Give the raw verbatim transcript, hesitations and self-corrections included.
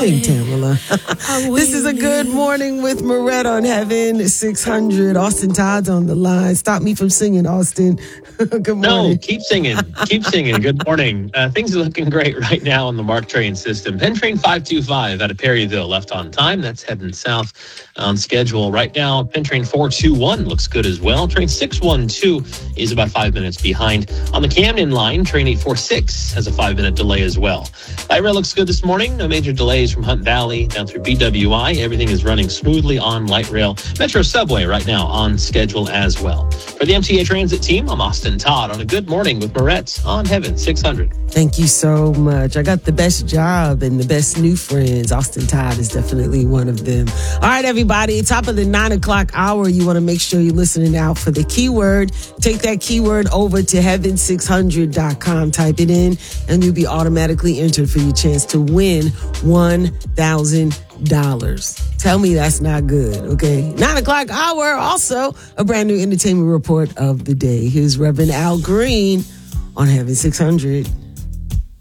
think, Tamala? This is a good morning with Morette on Heaven six hundred. Austin Todd's on the line. Stop me from singing, Austin. Good morning. No, keep singing. Keep singing. Good morning. Uh, things are looking great right now on the MARC train system. Penn Train five two five out of Perryville left on time. That's heading south on schedule. Right now, Penn Train four two one looks good as well. Train six one two is about five minutes behind. On the Camden line, Train eight four six has a five-minute delay as well. Light rail looks good this morning. No major delays from Hunt Valley down through B W I. Everything is running smoothly on light rail. Metro Subway right now on schedule as well. For the M T A Transit team, I'm Austin Todd on a Good Morning with Morette on Heaven six hundred. Thank you so much. I got the best job and the best new friends. Austin Todd is definitely one of them. All right, everybody. Top of the nine o'clock hour, you want to make sure you're listening out for the keyword. Take that keyword over to heaven six hundred dot com. Type it in, and you'll be automatically entered for your chance to win one thousand dollars. Tell me that's not good, okay? Nine o'clock hour, also a brand new entertainment report of the day. Here's Reverend Al Green on Heaven six hundred.